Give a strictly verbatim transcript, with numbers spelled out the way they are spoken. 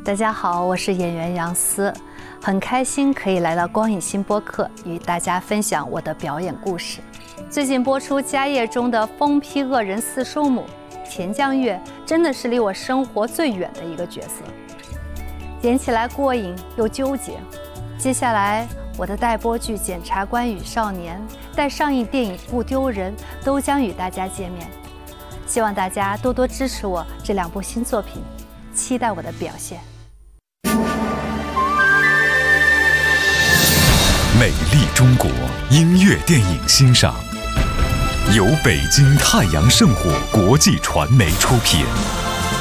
大家好，我是演员杨思，很开心可以来到光影新播客，与大家分享我的表演故事。最近播出《家业》中的疯批恶人四叔母钱江月，真的是离我生活最远的一个角色，演起来过瘾又纠结。接下来我的待播剧《检察官与少年》待上映电影《不丢人》都将与大家见面，希望大家多多支持我这两部新作品，期待我的表现。 美丽中国音乐电影欣赏，由北京太阳圣火国际传媒出品。